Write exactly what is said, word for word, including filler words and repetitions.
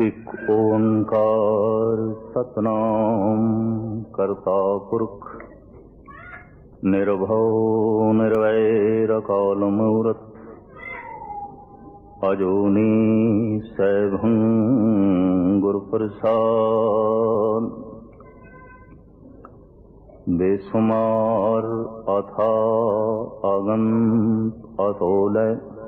ਇਕ ਓੰਕਾਰ ਸਤਿਨਾਮ ਕਰਤਾ ਪੁਰਖ ਨਿਰਭਉ ਨਿਰਵੈਰ ਅਕਾਲ ਮੂਰਤਿ ਅਜੂਨੀ ਸੈਭੰ ਗੁਰ ਪ੍ਰਸਾਦਿ। ਬੇਸੁਮਾਰ ਅਥਾ ਅਗੰਤ ਅਤੋਲੈ